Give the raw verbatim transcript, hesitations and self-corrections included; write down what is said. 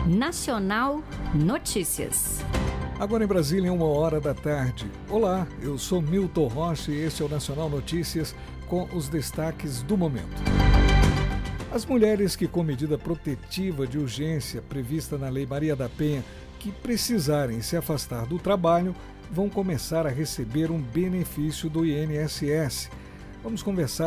Nacional Notícias. Agora em Brasília, uma hora da tarde. Olá, eu sou Milton Rocha e este é o Nacional Notícias com os destaques do momento. As mulheres que, com medida protetiva de urgência prevista na Lei Maria da Penha, que precisarem se afastar do trabalho, vão começar a receber um benefício do I N S S. Vamos conversar